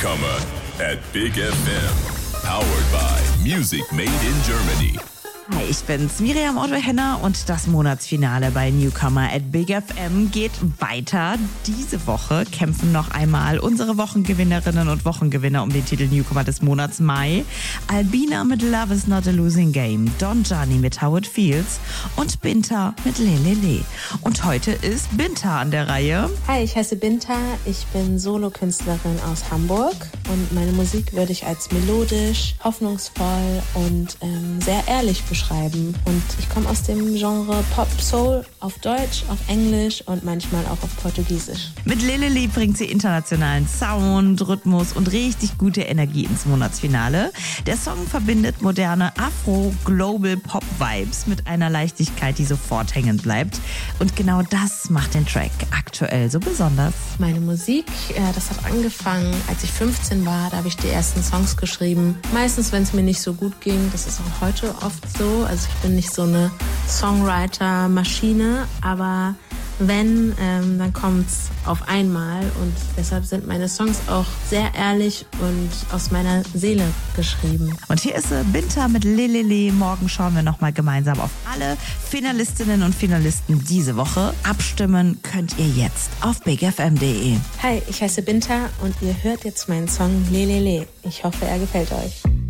Newcomer at Big FM. Powered by Music Made in Germany. Hi, ich bin's, Miriam Otto-Henner, und das Monatsfinale bei Newcomer at Big FM geht weiter. Diese Woche kämpfen noch einmal unsere Wochengewinnerinnen und Wochengewinner um den Titel Newcomer des Monats Mai. Albina mit Love is not a losing game, Don Gianni mit How it feels und Binta mit Lelele. Und heute ist Binta an der Reihe. Hi, ich heiße Binta, ich bin Solokünstlerin aus Hamburg und meine Musik würde ich als melodisch, hoffnungsvoll und sehr ehrlich beschreiben. Und ich komme aus dem Genre Pop Soul auf Deutsch, auf Englisch und manchmal auch auf Portugiesisch. Mit Lelele bringt sie internationalen Sound, Rhythmus und richtig gute Energie ins Monatsfinale. Der Song verbindet moderne Afro-Global-Pop-Vibes mit einer Leichtigkeit, die sofort hängen bleibt. Und genau das macht den Track aktuell so besonders. Meine Musik, das hat angefangen, als ich 15 war. Da habe ich die ersten Songs geschrieben. Meistens, wenn es mir nicht so gut ging. Das ist auch heute oft so. Also ich bin nicht so eine Songwriter-Maschine, aber wenn, dann kommt's auf einmal, und deshalb sind meine Songs auch sehr ehrlich und aus meiner Seele geschrieben. Und hier ist Binta mit Lelele. Morgen schauen wir nochmal gemeinsam auf alle Finalistinnen und Finalisten diese Woche. Abstimmen könnt ihr jetzt auf bigfm.de. Hi, ich heiße Binta und ihr hört jetzt meinen Song Lelele. Ich hoffe, er gefällt euch.